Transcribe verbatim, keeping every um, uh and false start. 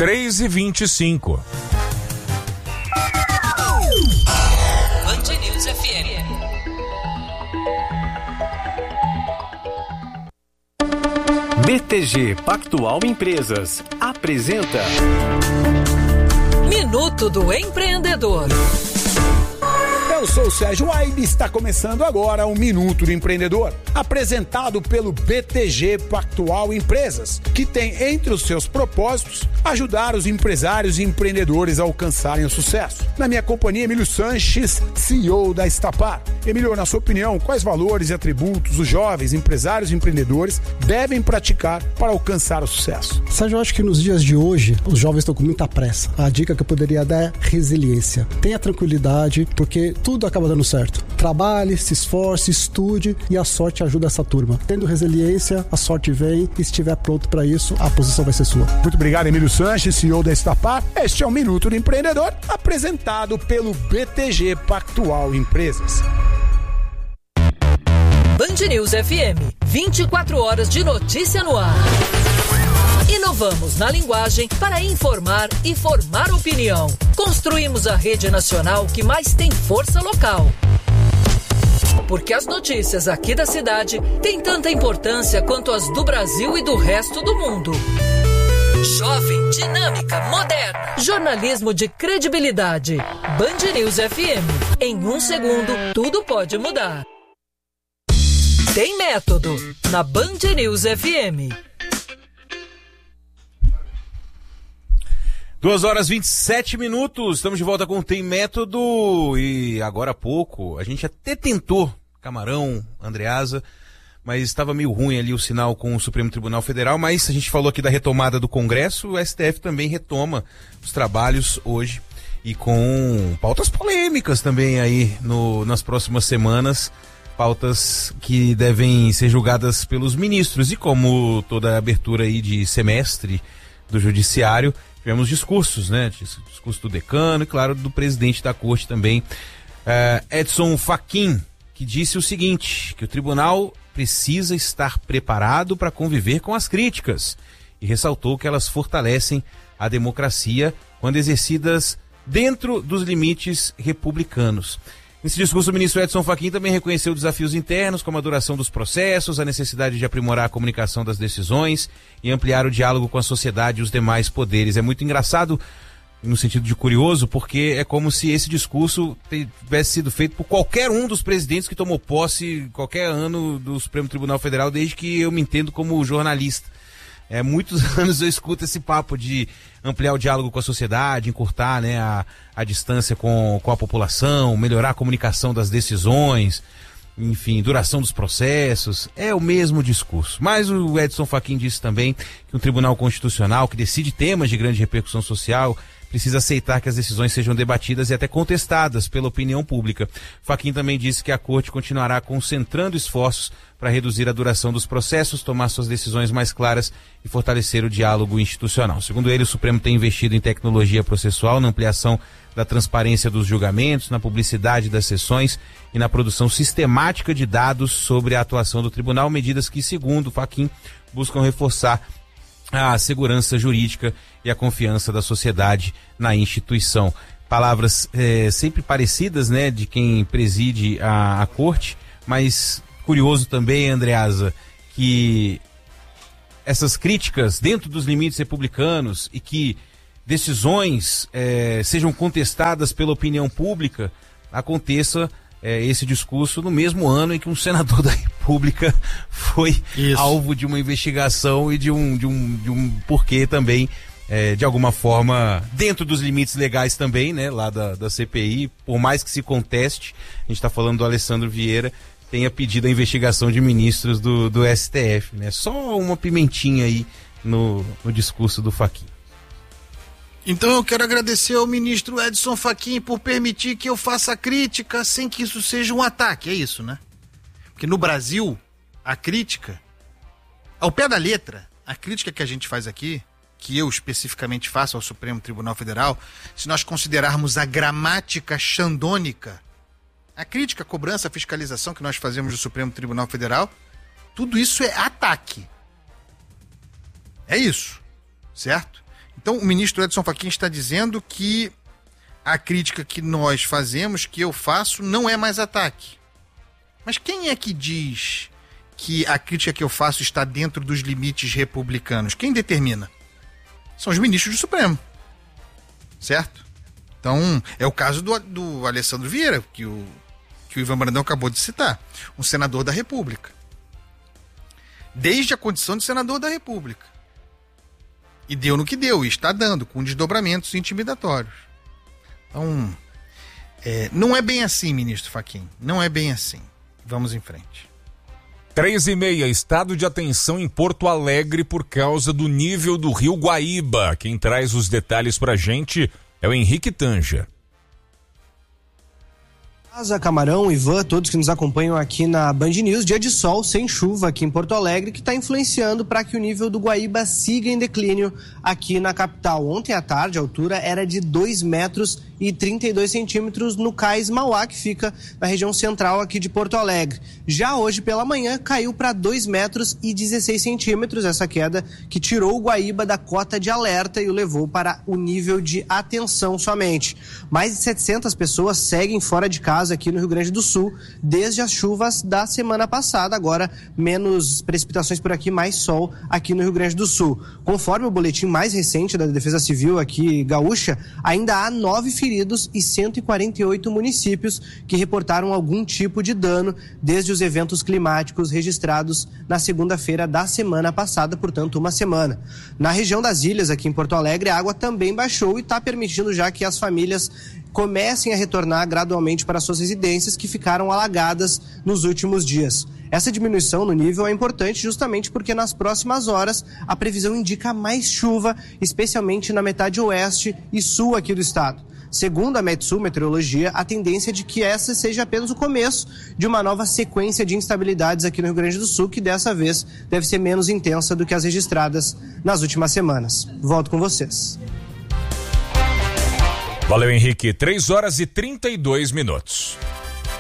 três e vinte e cinco. Band News F M. B T G Pactual Empresas apresenta Minuto do Empreendedor. Eu sou o Sérgio Aibe e está começando agora o Minuto do Empreendedor, apresentado pelo B T G Pactual Empresas, que tem entre os seus propósitos ajudar os empresários e empreendedores a alcançarem o sucesso. Na minha companhia, Emílio Sanches, C E O da Estapar. Emílio, na sua opinião, quais valores e atributos os jovens empresários e empreendedores devem praticar para alcançar o sucesso? Sérgio, eu acho que nos dias de hoje, os jovens estão com muita pressa. A dica que eu poderia dar é resiliência. Tenha tranquilidade, porque tudo acaba dando certo. Trabalhe, se esforce, estude e a sorte ajuda essa turma. Tendo resiliência, a sorte vem e se estiver pronto para isso, a posição vai ser sua. Muito obrigado, Emílio Sanches, C E O da Estapar. Este é o Minuto do Empreendedor, apresentado pelo B T G Pactual Empresas. Band News F M, vinte e quatro horas de notícia no ar. Inovamos na linguagem para informar e formar opinião. Construímos a rede nacional que mais tem força local. Porque as notícias aqui da cidade têm tanta importância quanto as do Brasil e do resto do mundo. Jovem, dinâmica, moderna. Jornalismo de credibilidade. Band News F M. Em um segundo, tudo pode mudar. Tem método na Band News F M. duas horas e vinte e sete minutos, estamos de volta com o Tem Método e agora há pouco a gente até tentou, Camarão, Andreasa, mas estava meio ruim ali o sinal com o Supremo Tribunal Federal, mas a gente falou aqui da retomada do Congresso, o S T F também retoma os trabalhos hoje e com pautas polêmicas também aí no, nas próximas semanas, pautas que devem ser julgadas pelos ministros e como toda a abertura aí de semestre do Judiciário, tivemos discursos, né? Discurso do decano e, claro, do presidente da corte também, uh, Edson Fachin, que disse o seguinte, que o tribunal precisa estar preparado para conviver com as críticas e ressaltou que elas fortalecem a democracia quando exercidas dentro dos limites republicanos. Nesse discurso, o ministro Edson Fachin também reconheceu desafios internos, como a duração dos processos, a necessidade de aprimorar a comunicação das decisões e ampliar o diálogo com a sociedade e os demais poderes. É muito engraçado, no sentido de curioso, porque é como se esse discurso tivesse sido feito por qualquer um dos presidentes que tomou posse qualquer ano do Supremo Tribunal Federal, desde que eu me entendo como jornalista. É, muitos anos eu escuto esse papo de ampliar o diálogo com a sociedade, encurtar, né, a, a distância com, com a população, melhorar a comunicação das decisões, enfim, duração dos processos. É o mesmo discurso. Mas o Edson Fachin disse também que um tribunal constitucional que decide temas de grande repercussão social precisa aceitar que as decisões sejam debatidas e até contestadas pela opinião pública. Fachin também disse que a corte continuará concentrando esforços para reduzir a duração dos processos, tomar suas decisões mais claras e fortalecer o diálogo institucional. Segundo ele, o Supremo tem investido em tecnologia processual, na ampliação da transparência dos julgamentos, na publicidade das sessões e na produção sistemática de dados sobre a atuação do tribunal, medidas que, segundo Fachin, buscam reforçar a segurança jurídica e a confiança da sociedade na instituição. Palavras é, sempre parecidas, né, de quem preside a, a corte, mas curioso também, Andreasa, que essas críticas dentro dos limites republicanos e que decisões é, sejam contestadas pela opinião pública, aconteça é, esse discurso no mesmo ano em que um senador da República foi Isso. alvo de uma investigação e de um, de um, de um porquê também, é, de alguma forma, dentro dos limites legais também, né, lá da, da C P I, por mais que se conteste, a gente está falando do Alessandro Vieira, tenha pedido a investigação de ministros do, do S T F, né? Só uma pimentinha aí no, no discurso do Fachin. Então eu quero agradecer ao ministro Edson Fachin por permitir que eu faça crítica sem que isso seja um ataque, é isso, né? Porque no Brasil, a crítica, ao pé da letra, a crítica que a gente faz aqui, que eu especificamente faço ao Supremo Tribunal Federal, se nós considerarmos a gramática xandônica, a crítica, a cobrança, a fiscalização que nós fazemos do Supremo Tribunal Federal, tudo isso é ataque. É isso, certo? Então o ministro Edson Fachin está dizendo que a crítica que nós fazemos, que eu faço, não é mais ataque. Mas quem é que diz que a crítica que eu faço está dentro dos limites republicanos? Quem determina? São os ministros do Supremo. Certo? Então, é o caso do, do Alessandro Vieira, que o, que o Ivan Brandão acabou de citar. Um senador da República. Desde a condição de senador da República. E deu no que deu, e está dando, com desdobramentos intimidatórios. Então, é, não é bem assim, ministro Fachin. Não é bem assim. Vamos em frente. Três e meia, estado de atenção em Porto Alegre por causa do nível do rio Guaíba. Quem traz os detalhes pra gente é o Henrique Tanja. Asa, Camarão, Ivan, todos que nos acompanham aqui na Band News, dia de sol, sem chuva aqui em Porto Alegre, que está influenciando para que o nível do Guaíba siga em declínio aqui na capital. Ontem à tarde, a altura era de dois metros e trinta e dois centímetros no cais Mauá, que fica na região central aqui de Porto Alegre. Já hoje pela manhã caiu para dois metros e dezesseis centímetros, essa queda que tirou o Guaíba da cota de alerta e o levou para o nível de atenção somente. Mais de setecentas pessoas seguem fora de casa aqui no Rio Grande do Sul desde as chuvas da semana passada. Agora menos precipitações por aqui, mais sol aqui no Rio Grande do Sul. Conforme o boletim mais recente da Defesa Civil aqui gaúcha, ainda há nove feridos e cento e quarenta e oito municípios que reportaram algum tipo de dano desde os eventos climáticos registrados na segunda-feira da semana passada, portanto uma semana. Na região das ilhas aqui em Porto Alegre, a água também baixou e está permitindo já que as famílias comecem a retornar gradualmente para suas residências que ficaram alagadas nos últimos dias. Essa diminuição no nível é importante justamente porque nas próximas horas a previsão indica mais chuva, especialmente na metade oeste e sul aqui do estado. Segundo a Metsul Meteorologia, a tendência é de que essa seja apenas o começo de uma nova sequência de instabilidades aqui no Rio Grande do Sul, que dessa vez deve ser menos intensa do que as registradas nas últimas semanas. Volto com vocês. Valeu, Henrique. três horas e trinta e dois minutos.